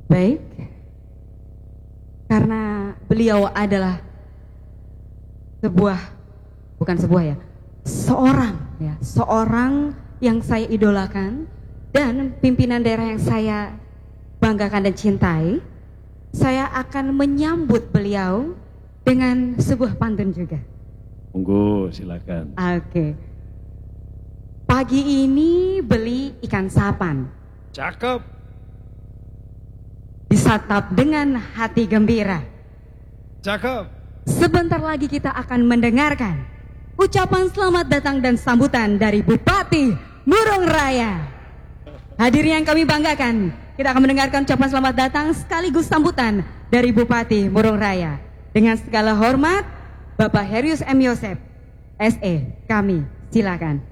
Baik, karena beliau adalah seorang yang saya idolakan dan pimpinan daerah yang saya banggakan dan cintai, saya akan menyambut beliau dengan sebuah pantun juga. Monggo, silakan. Oke. Pagi ini beli ikan sapan. Cakep. Disantap dengan hati gembira. Cakep. Sebentar lagi kita akan mendengarkan ucapan selamat datang dan sambutan dari Bupati Murung Raya. Hadirin yang kami banggakan, kita akan mendengarkan ucapan selamat datang sekaligus sambutan dari Bupati Murung Raya. Dengan segala hormat, Bapak Herius M. Yosef, SE, kami silakan.